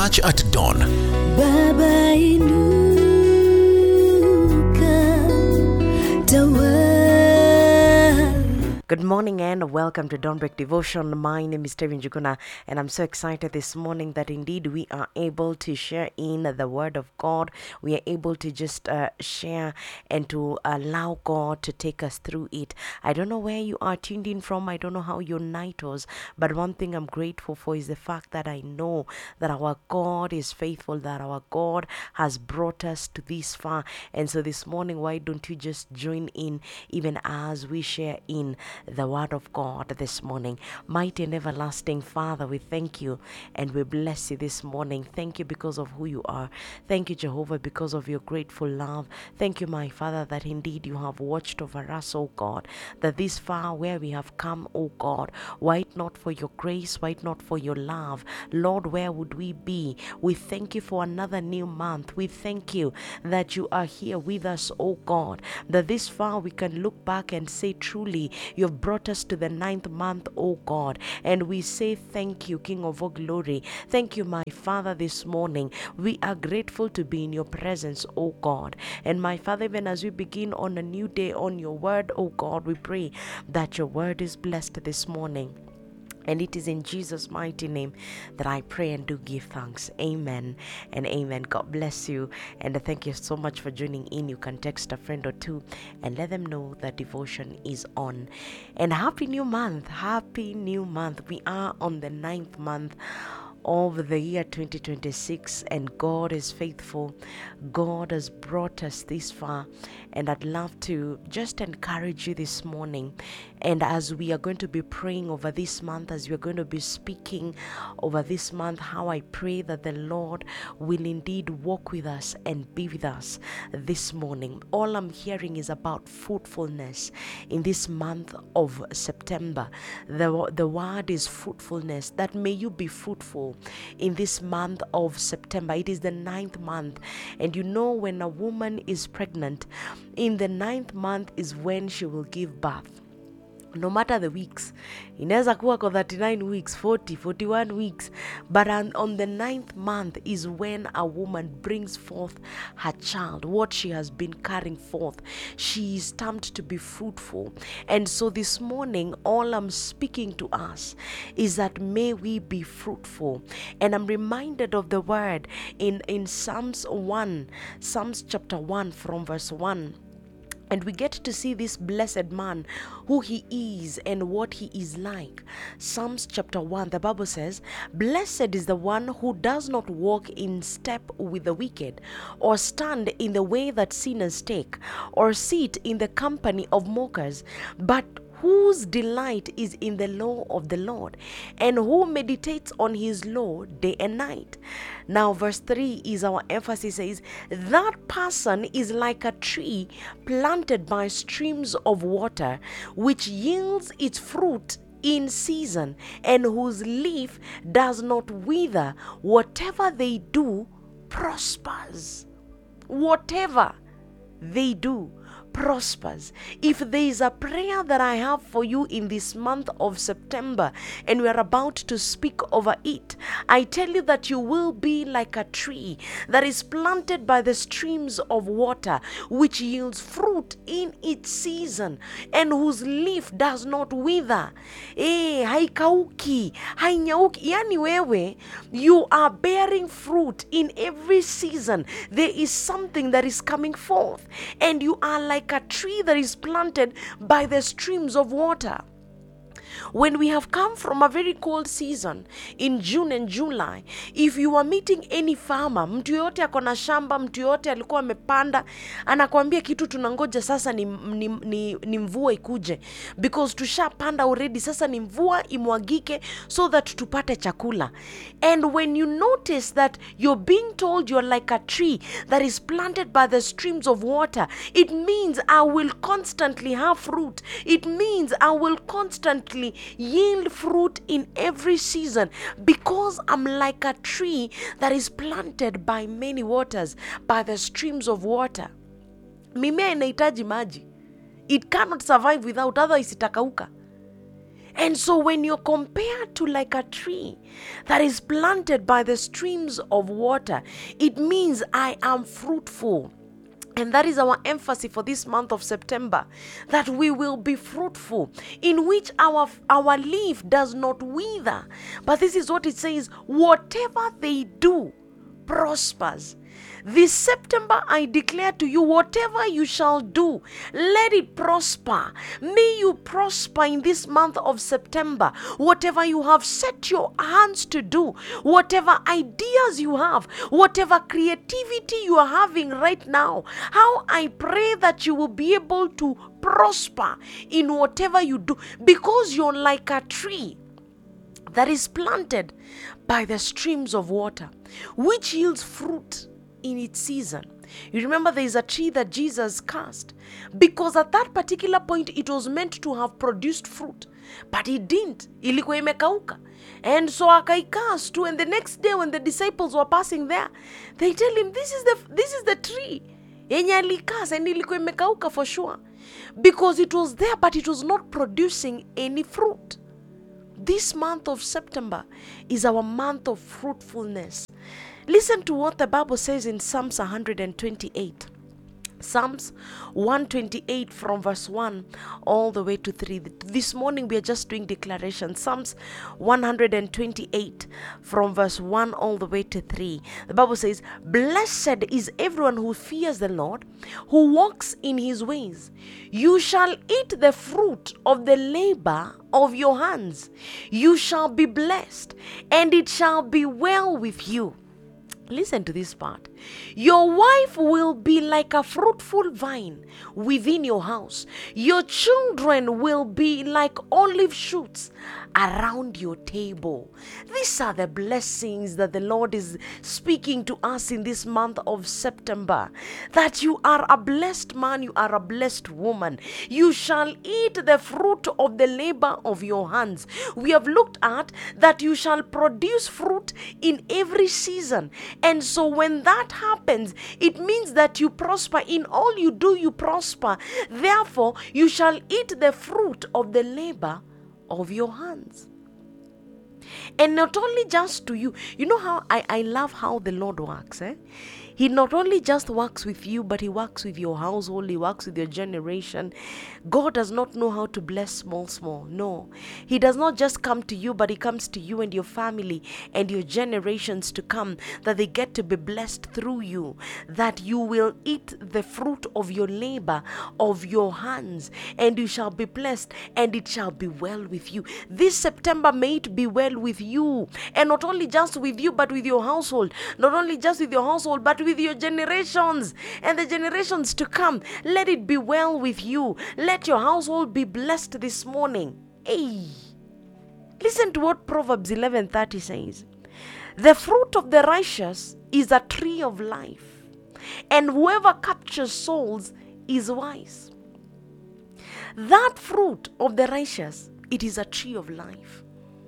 Touch at Dawn. Baba inuka tawa. Good morning and welcome to Dawnbreak Devotion. My name is Tevin Juguna and I'm so excited this morning that indeed we are able to share in the Word of God. We are able to just share and to allow God to take us through it. I don't know where you are tuned in from. I don't know how your night was, but one thing I'm grateful for is the fact that I know that our God is faithful, that our God has brought us to this far. And so this morning, why don't you just join in even as we share in the Word of God this morning. Mighty and everlasting Father, we thank you and we bless you this morning. Thank you because of who you are. Thank you, Jehovah, because of your grateful love. Thank you, my Father, that indeed you have watched over us, O God, that this far where we have come, O God, were it not for your grace, were it not for your love, Lord, where would we be? We thank you for another new month. We thank you that you are here with us, O God, that this far we can look back and say, truly, you've brought us to the 9th month, oh God, and we say thank you, King of all glory. Thank you, my Father, this morning. We are grateful to be in your presence, oh God. And my Father, even as we begin on a new day on your word, oh God, we pray that your word is blessed this morning. And it is in Jesus' mighty name that I pray and do give thanks. Amen and amen. God bless you. And thank you so much for joining in. You can text a friend or two and let them know that devotion is on. And happy new month. Happy new month. We are on the 9th month of the year 2026, and God is faithful. God has brought us this far, and I'd love to just encourage you this morning. And as we are going to be praying over this month, as we are going to be speaking over this month, how I pray that the Lord will indeed walk with us and be with us this morning. All I'm hearing is about fruitfulness in this month of September. The word is fruitfulness, that may you be fruitful in this month of September. It is the 9th month, and you know, when a woman is pregnant, in the 9th month is when she will give birth. No matter the weeks, inaweza kuwa kwa 39 weeks, 40, 41 weeks, but on the 9th month is when a woman brings forth her child, what she has been carrying forth. She is termed to be fruitful. And so this morning, all I'm speaking to us is that may we be fruitful. And I'm reminded of the word in Psalms chapter 1 from verse 1. And we get to see this blessed man, who he is and what he is like. Psalms chapter 1, the Bible says, "Blessed is the one who does not walk in step with the wicked, or stand in the way that sinners take, or sit in the company of mockers, but whose delight is in the law of the Lord, and who meditates on his law day and night." Now verse 3 is our emphasis, says, "That person is like a tree planted by streams of water, which yields its fruit in season, and whose leaf does not wither. Whatever they do prospers." Whatever they do prospers. If there is a prayer that I have for you in this month of September, and we are about to speak over it, I tell you that you will be like a tree that is planted by the streams of water, which yields fruit in its season, and whose leaf does not wither. Haikauki, hainyauki. Yani wewe, you are bearing fruit in every season. There is something that is coming forth, and you are like a tree that is planted by the streams of water. When we have come from a very cold season in June and July, if you are meeting any farmer, mtu yote akona shamba, mtu yote alikuwa amepanda, anakuambia kitu tunangoja sasa ni mvua ikuje, because tushapanda already, sasa ni mvua imwagike so that tupate chakula. And when you notice that you're being told you're like a tree that is planted by the streams of water, it means I will constantly have fruit. It means I will constantly yield fruit in every season, because I'm like a tree that is planted by many waters, by the streams of water. Mimea inahitaji maji. It cannot survive without, otherwise itakauka. And so when you're compared to like a tree that is planted by the streams of water, it means I am fruitful. And that is our emphasis for this month of September, that we will be fruitful, in which our leaf does not wither. But this is what it says, whatever they do prospers. This September, I declare to you, whatever you shall do, let it prosper. May you prosper in this month of September. Whatever you have set your hands to do, whatever ideas you have, whatever creativity you are having right now, how I pray that you will be able to prosper in whatever you do, because you're like a tree that is planted by the streams of water, which yields fruit in its season. You remember there is a tree that Jesus cursed because at that particular point it was meant to have produced fruit, but it didn't. Ilikuwa imekauka. And so akaicurse too. And the next day when the disciples were passing there, they tell him, this is the tree yenye alikase, and ilikuwa imekauka for sure, because it was there but it was not producing any fruit. This month of September is our month of fruitfulness. Listen to what the Bible says in Psalms 128. Psalms 128 from verse 1 all the way to 3. This morning we are just doing declaration. Psalms 128 from verse 1 all the way to 3. The Bible says, blessed is everyone who fears the Lord, who walks in his ways. You shall eat the fruit of the labor of your hands. You shall be blessed, and it shall be well with you. Listen to this part. Your wife will be like a fruitful vine within your house. Your children will be like olive shoots around your table. These are the blessings that the Lord is speaking to us in this month of September. That you are a blessed man, you are a blessed woman. You shall eat the fruit of the labor of your hands. We have looked at that you shall produce fruit in every season. And so when that happens, it means that you prosper. In all you do, you prosper. Therefore, you shall eat the fruit of the labor of your hands. And not only just to you. You know how I love how the Lord works. He not only just works with you, but he works with your household. He works with your generation. God does not know how to bless small. No. He does not just come to you, but he comes to you and your family and your generations to come, that they get to be blessed through you, that you will eat the fruit of your labor, of your hands, and you shall be blessed, and it shall be well with you. This September, may it be well with you. And not only just with you, but with your household. Not only just with your household, but with your generations and the generations to come. Let it be well with you. Let your household be blessed this morning. Hey, listen to what Proverbs 11:30 says. The fruit of the righteous is a tree of life, and whoever captures souls is wise. That fruit of the righteous, it is a tree of life.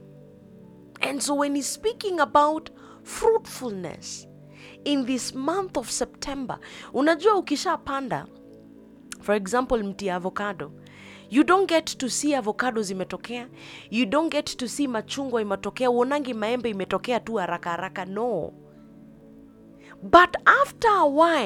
And so when he's speaking about fruitfulness in this month of September, unajua ukishapanda, for example, mti ya avocado, you don't get to see avocado zimetokea. You don't get to see machungwa imetokea. Uonangi maembe imetokea tu haraka haraka. No. But after a while,